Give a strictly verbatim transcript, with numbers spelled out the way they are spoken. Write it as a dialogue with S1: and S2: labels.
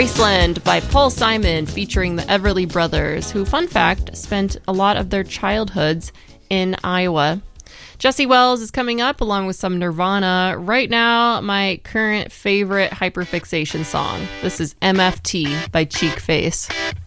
S1: Graceland by Paul Simon, featuring the Everly Brothers, who, fun fact, spent a lot of their childhoods in Iowa. Jesse Wells is coming up, along with some Nirvana. Right now, my current favorite hyperfixation song. This is M F T by Cheek Face.